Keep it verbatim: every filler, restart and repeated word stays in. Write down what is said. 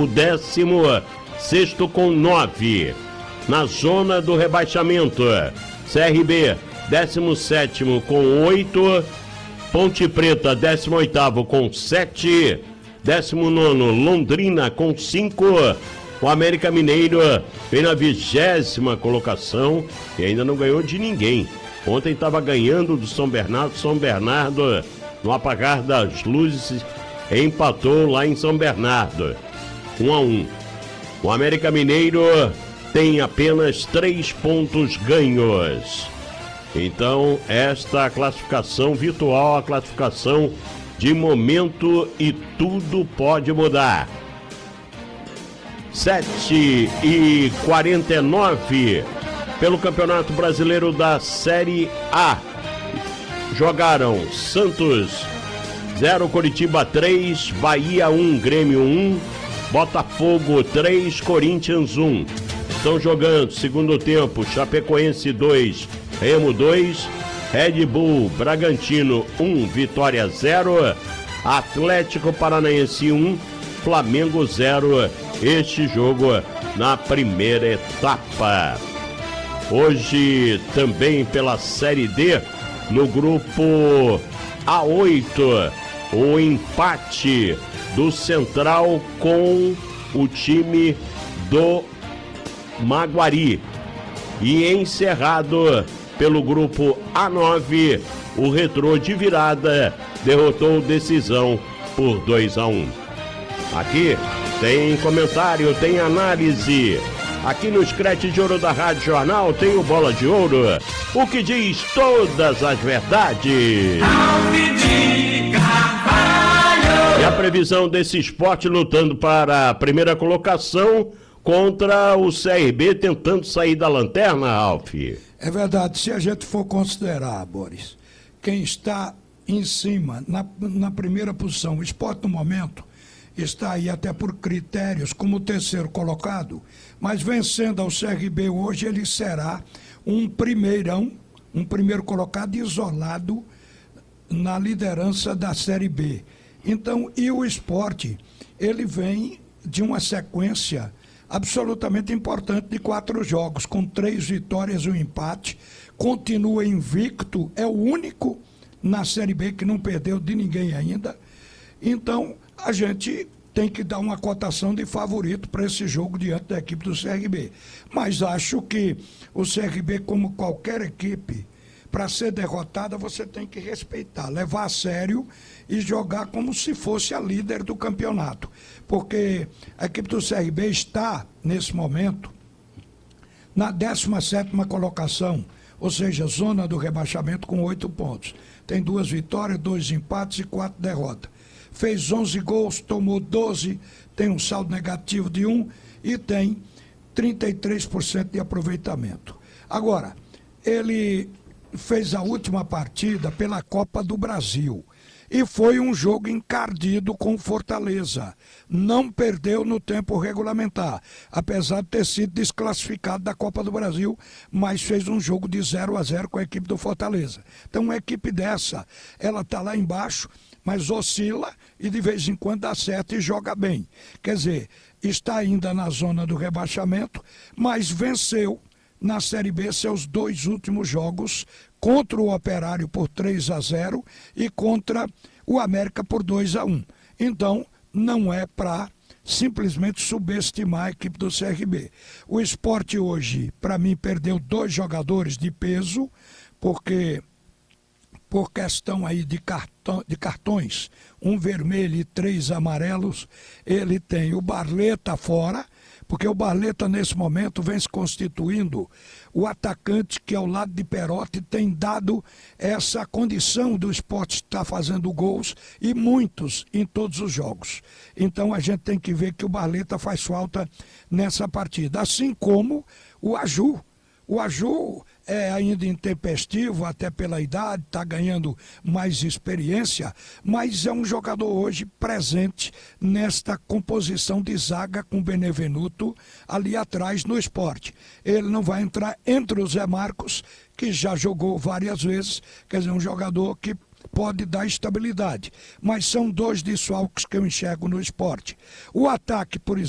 o décimo sexto com nove. Na zona do rebaixamento, C R B, décimo sétimo com oito. Ponte Preta, décimo oitavo com sete. décimo nono, Londrina com cinco. O América Mineiro vem na vigésima colocação e ainda não ganhou de ninguém. Ontem estava ganhando do São Bernardo. São Bernardo, no apagar das luzes, empatou lá em São Bernardo. Um a um. O América Mineiro tem apenas três pontos ganhos. Então, esta classificação virtual, a classificação de momento, e tudo pode mudar. sete e quarenta e nove pelo Campeonato Brasileiro da Série A. Jogaram Santos zero, Coritiba três, Bahia um, Grêmio um, Botafogo três, Corinthians um. Estão jogando segundo tempo, Chapecoense dois, Remo dois, Red Bull Bragantino um, Vitória zero, Atlético Paranaense um, Flamengo zero. Este jogo na primeira etapa. Hoje também pela Série D, no grupo A oito, o empate do Central com o time do Maguari. E encerrado pelo grupo A nove, o Retrô de virada derrotou Decisão por dois a um. Aqui tem comentário, tem análise. Aqui no Scratch de Ouro da Rádio Jornal tem o Bola de Ouro, o que diz todas as verdades. E a previsão desse esporte lutando para a primeira colocação contra o C R B tentando sair da lanterna, Ralf. É verdade, se a gente for considerar, Boris, quem está em cima, na, na primeira posição, o Sport no momento está aí até por critérios como terceiro colocado, mas vencendo ao C R B hoje, ele será um primeirão, um primeiro colocado isolado na liderança da Série B. Então, e o Sport, ele vem de uma sequência absolutamente importante de quatro jogos, com três vitórias e um empate, continua invicto, é o único na Série B que não perdeu de ninguém ainda. Então, a gente tem que dar uma cotação de favorito para esse jogo diante da equipe do C R B. Mas acho que o C R B, como qualquer equipe, para ser derrotada, você tem que respeitar, levar a sério e jogar como se fosse a líder do campeonato. Porque a equipe do C R B está, nesse momento, na décima sétima colocação, ou seja, zona do rebaixamento com oito pontos. Tem duas vitórias, dois empates e quatro derrotas. Fez onze gols, tomou doze, tem um saldo negativo de um e tem trinta e três por cento de aproveitamento. Agora, ele fez a última partida pela Copa do Brasil e foi um jogo encardido com Fortaleza. Não perdeu no tempo regulamentar, apesar de ter sido desclassificado da Copa do Brasil, mas fez um jogo de zero a zero com a equipe do Fortaleza. Então, uma equipe dessa, ela está lá embaixo, mas oscila e de vez em quando dá certo e joga bem. Quer dizer, está ainda na zona do rebaixamento, mas venceu na Série B seus dois últimos jogos contra o Operário por três a zero e contra o América por dois a um. Então, não é para simplesmente subestimar a equipe do C R B. O Sport hoje, para mim, perdeu dois jogadores de peso, porque por questão aí de, cartão, de cartões, um vermelho e três amarelos, ele tem o Barleta fora, porque o Barleta nesse momento vem se constituindo o atacante que ao lado de Perotti tem dado essa condição do Sport estar fazendo gols e muitos em todos os jogos. Então a gente tem que ver que o Barleta faz falta nessa partida, assim como o Aju. O Aju é ainda intempestivo, até pela idade, está ganhando mais experiência, mas é um jogador hoje presente nesta composição de zaga com Benevenuto ali atrás no Sport. Ele não vai entrar entre o Zé Marcos, que já jogou várias vezes, quer dizer, um jogador que pode dar estabilidade. Mas são dois desfalques que eu enxergo no Sport. O ataque, por exemplo,